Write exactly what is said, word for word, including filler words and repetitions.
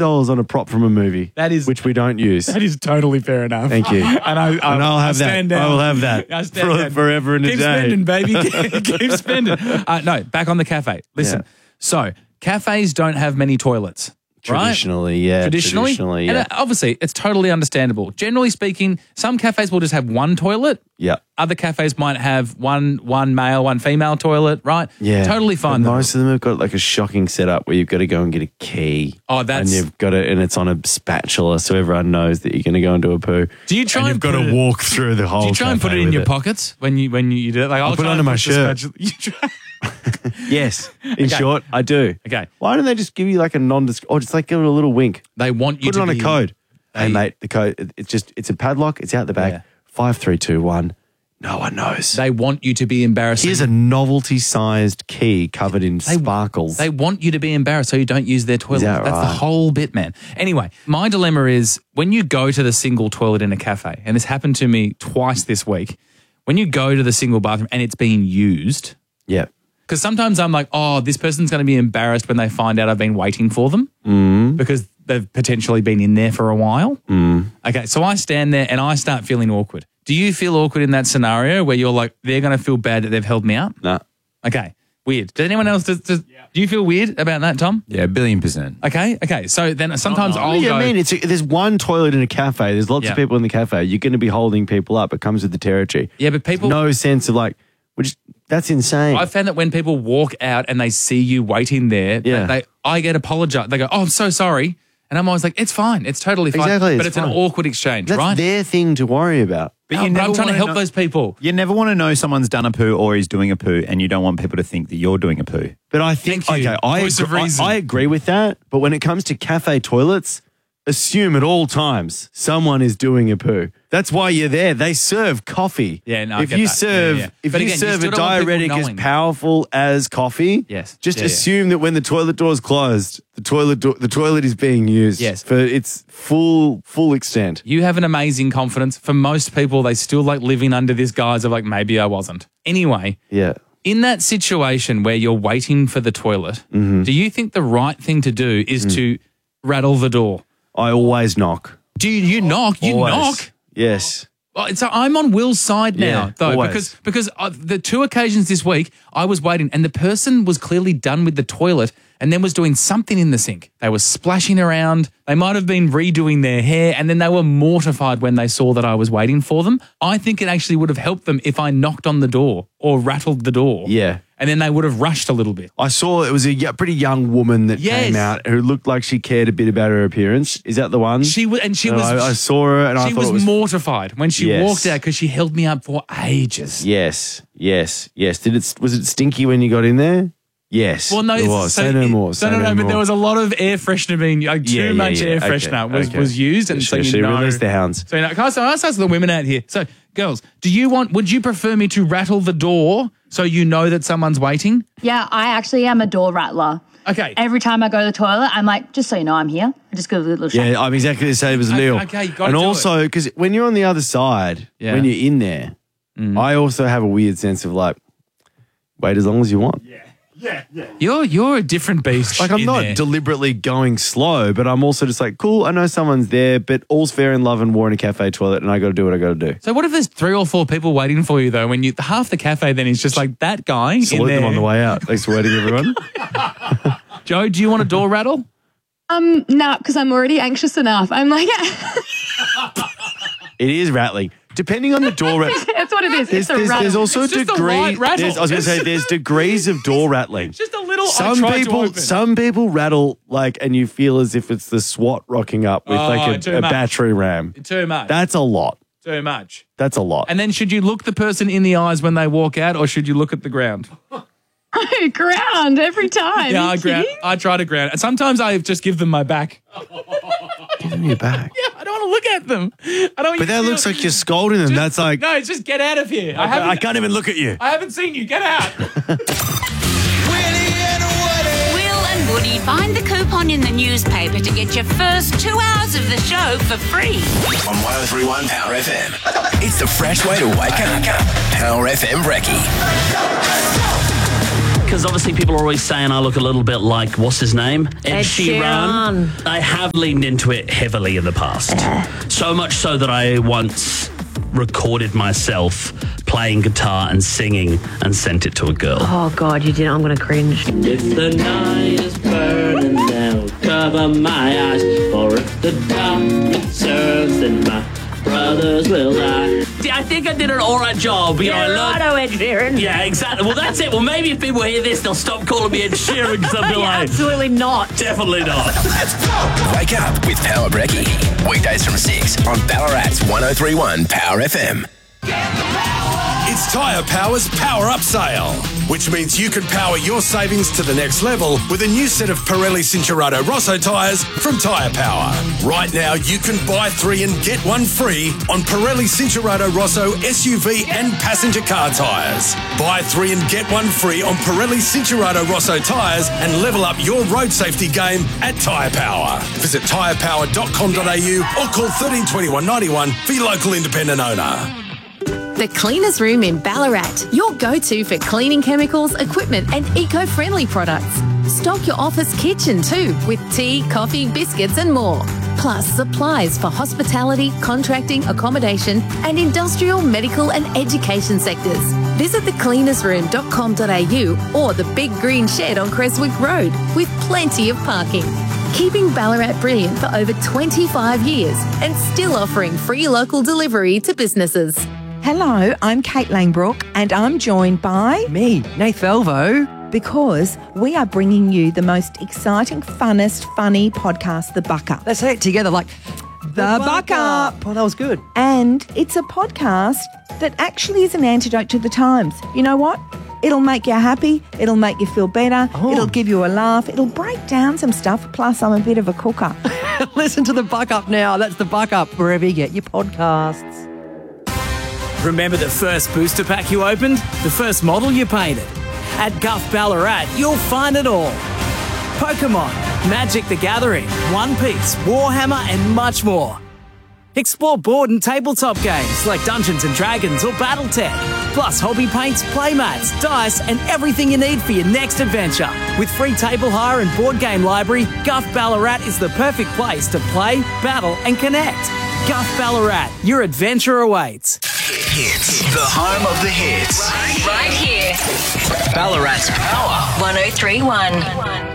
dollars on a prop from a movie. That is- which we don't use. That is totally fair enough. Thank you. and I, I, And I'll have I stand that. Down. I will have that I stand for, down. forever and Keep a day. spending, baby. Keep, keep spending. Uh, no, back on the cafe. Listen. Yeah. So, cafes don't have many toilets. Traditionally, right? yeah. Traditionally, Traditionally, and yeah. uh, obviously, it's totally understandable. Generally speaking, some cafes will just have one toilet. Yeah. Other cafes might have one one male, one female toilet, right? Yeah. Totally fine. But though. most of them have got like a shocking setup where you've got to go and get a key. Oh, that's- And you've got to, and it's on a spatula so everyone knows that you're going to go into a poo. Do you try and and you've got put to it- walk through the whole Do you try and put cafe it in with your pockets when you when you do it? Like I'll, I'll put it try under and my the shirt. spatula- You try- Yes. In short, I do. Okay. Why don't they just give you like a non-disc or just like give it a little wink? They want you Put to it on be, a code. They- Hey, mate, the code, it- it's just, it's a padlock. It's out the back. Yeah. Five, three, two, one. No one knows. They want you to be embarrassed. Here's a novelty-sized key covered in sparkles. They want you to be embarrassed so you don't use their toilet. that That's the right? whole bit, man. Anyway, my dilemma is when you go to the single toilet in a cafe, and this happened to me twice this week, when you go to the single bathroom and it's being used, yeah. because sometimes I'm like, oh, this person's going to be embarrassed when they find out I've been waiting for them mm. because they've potentially been in there for a while. Mm. Okay, so I stand there and I start feeling awkward. Do you feel awkward in that scenario where you're like, they're going to feel bad that they've held me up? Nah. Okay, weird. Does anyone else, does, does, yeah. do you feel weird about that, Tom? Yeah, a billion percent. Okay, okay. So then sometimes I'll What do you go. mean? It's a, there's one toilet in a cafe. There's lots Yeah. of people in the cafe. You're going to be holding people up. It comes with the territory. Yeah, but people. No sense of like, which that's insane. I found that when people walk out and they see you waiting there, Yeah. they, they I get apologized. They go, "Oh, I'm so sorry," and I'm always like, "It's fine. It's totally fine." Exactly, but it's it's, an fine. awkward exchange, that's right? their thing to worry about. But, you I'm- but I'm never trying to wanna help know- those people. You never want to know someone's done a poo or he's doing a poo, and you don't want people to think that you're doing a poo. But I think, Thank you. okay, I Voice of agree, I, reason. I agree with that. But when it comes to cafe toilets, assume at all times someone is doing a poo. That's why you're there. They serve coffee. Yeah, no, I if get you that. serve, Yeah, yeah. if But you again, you serve still a don't want people diuretic as knowing. powerful as coffee, Yes. just Yeah, yeah. assume that when the toilet door is closed, the toilet do- the toilet is being used Yes. for its full full extent. You have an amazing confidence. For most people, they still like living under this guise of like, maybe I wasn't. Anyway, Yeah. in that situation where you're waiting for the toilet, Mm-hmm. do you think the right thing to do is Mm. to rattle the door? I always knock. Do you, you knock? You Always. knock? Yes. Well, so I'm on Will's side now, Yeah, though, always. because because uh, the two occasions this week I was waiting, and the person was clearly done with the toilet, and then was doing something in the sink. They were splashing around. They might have been redoing their hair, and then they were mortified when they saw that I was waiting for them. I think it actually would have helped them if I knocked on the door or rattled the door. Yeah. and then they would have rushed a little bit. I saw it was a y- pretty young woman that Yes. came out who looked like she cared a bit about her appearance. Is that the one? She was, and she And was. I, I saw her and I she thought was, it was mortified when she Yes. walked out because she held me up for ages. Yes, yes, yes. Did it? Was it stinky when you got in there? Yes. Well, no, it was. so Say no it- more. No, Say no, no, no, but more. there was a lot of air freshener being, like, too Yeah, yeah, much yeah. air Okay, freshener was, okay. was used, and She- so you she know. released the hounds. So you know, can I ask, I ask the women out here? So, girls, do you want? Would you prefer me to rattle the door so you know that someone's waiting? Yeah, I actually am a door rattler. Okay. Every time I go to the toilet, I'm like, just so you know, I'm here. I just give a little shake. Yeah, I'm exactly the same as Leo. okay, you gotta And do also, because when you're on the other side, Yeah. when you're in there, I also have a weird sense of like, wait as long as you want. You're you're a different beast. Like I'm in not there. deliberately going slow, but I'm also just like, cool, I know someone's there, but all's fair in love and war in a cafe toilet, and I got to do what I got to do. So what if there's three or four people waiting for you though? When you half the cafe then is just like that guy in Salute there. them on the way out. Thanks for waiting, everyone. Joe, do you want a door rattle? Um, nah, because I'm already anxious enough. I'm like, It is rattling. Depending on the door rattle. that's what it is. There's, It's a there's, rattle. there's also It's just a degree. light rattle. there's- I was going to say there's degrees of door rattling. Just a little. I Some tried to people, open. some people rattle like, and you feel as if it's the SWAT rocking up with Oh, like too a, a much. battery ram. Too much. That's a lot. Too much. That's a lot. And then should you look the person in the eyes when they walk out, or should you look at the ground? ground every time. Yeah, Are I you ground. kidding? I try to ground, and sometimes I just give them my back. Give them your back. Yeah, I don't want to look at them. I don't. Want But that looks like you're scolding them. That's like, no. It's just get out of here. I I, haven't. I can't even look at you. I haven't seen you. Get out. Will and Woody find the coupon in the newspaper to get your first two hours of the show for free. On one oh three point one Power F M. It's the fresh way to wake up. Power F M Brekkie. because obviously people are always saying I look a little bit like, what's his name? Ed, Ed Sheeran. Sheeran. I have leaned into it heavily in the past. So much so that I once recorded myself playing guitar and singing and sent it to a girl. Oh, God, you did. I'm going to cringe. If the night is burning down, cover my eyes. Or if the dark turns, then my brothers will die. Yeah, I think I did an all right job. You Yeah, know, I righto, Ed Sheeran. Yeah, exactly. Well, that's it. Well, maybe if people hear this, they'll stop calling me Ed Sheeran because they'll be Yeah, like, absolutely not. definitely not. Let's go. Wake up with Power Brekkie. Weekdays from six on Ballarat's one oh three one Power F M. It's Tyre Power's Power Up Sale, which means you can power your savings to the next level with a new set of Pirelli Cincherato Rosso tyres from Tyre Power. Right now, you can buy three and get one free on Pirelli Cincherato Rosso S U V and passenger car tyres. Buy three and get one free on Pirelli Cincherato Rosso tyres and level up your road safety game at Tyre Power. Visit tyre power dot com dot a u or call thirteen twenty-one ninety-one for your local independent owner. The Cleaners Room in Ballarat, your go-to for cleaning chemicals, equipment and eco-friendly products. Stock your office kitchen too with tea, coffee, biscuits and more. Plus supplies for hospitality, contracting, accommodation and industrial, medical and education sectors. Visit the cleaners room dot com dot a u or the Big Green Shed on Creswick Road with plenty of parking. Keeping Ballarat brilliant for over twenty-five years and still offering free local delivery to businesses. Hello, I'm Kate Langbrook and I'm joined by... Me, Nath Velvo. Because we are bringing you the most exciting, funnest, funny podcast, The Buck Up. Let's say it together like... The, The Buck, Buck Up. Up. Oh, that was good. And it's a podcast that actually is an antidote to the times. You know what? It'll make you happy. It'll make you feel better. Oh. It'll give you a laugh. It'll break down some stuff. Plus, I'm a bit of a cooker. Listen to The Buck Up now. That's The Buck Up, wherever you get your podcasts. Remember the first booster pack you opened? The first model you painted? At Guff Ballarat, you'll find it all. Pokemon, Magic the Gathering, One Piece, Warhammer and much more. Explore board and tabletop games like Dungeons and Dragons or Battletech. Plus hobby paints, playmats, dice and everything you need for your next adventure. With free table hire and board game library, Guff Ballarat is the perfect place to play, battle and connect. Guff Ballarat, your adventure awaits. Hits, the home of the hits. Right here. Ballarat's Power. one oh three one.